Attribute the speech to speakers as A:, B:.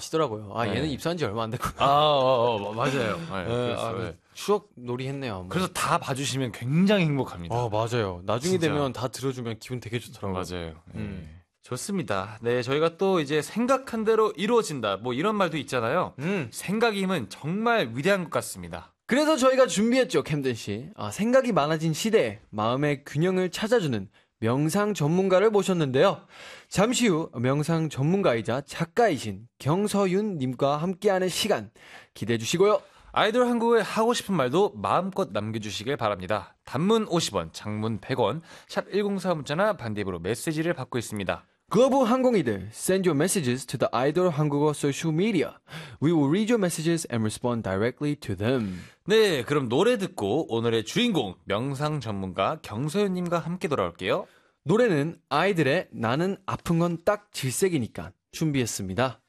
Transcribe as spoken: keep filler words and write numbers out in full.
A: 아시더라고요. 아, 얘는
B: 네.
A: 입사한 지 얼마 안 됐구나.
B: 아, 어, 어, 맞아요. 네,
A: 네,
B: 그래서,
A: 아,
B: 네.
A: 추억 놀이 했네요. 한번.
B: 그래서 다 봐주시면 굉장히 행복합니다.
A: 아, 맞아요. 나중에
B: 진짜.
A: 되면 다 들어주면 기분 되게 좋더라고요.
B: 맞아요.
A: 음.
B: 네. 좋습니다. 네, 저희가 또 이제 생각한 대로 이루어진다. 뭐 이런 말도 있잖아요.
A: 음.
B: 생각의 힘은 정말 위대한 것 같습니다.
A: 그래서 저희가 준비했죠, 캠든 씨. 아, 생각이 많아진 시대에 마음의 균형을 찾아주는 명상 전문가를 모셨는데요. 잠시 후 명상 전문가이자 작가이신 경서윤 님과 함께하는 시간 기대해 주시고요.
B: 아이돌 한국에 하고 싶은 말도 마음껏 남겨주시길 바랍니다. 단문 오십 원, 장문 백 원, 샵 일공사 문자나 반대입으로 메시지를 받고 있습니다.
A: 글로벌 항공이들, send your messages to the 아이돌 한국어 social media. We will read your messages and respond directly to them.
B: 네, 그럼 노래 듣고 오늘의 주인공 명상 전문가 경서윤님과 함께 돌아올게요.
A: 노래는 아이들의 나는 아픈 건 딱 질색이니까 준비했습니다.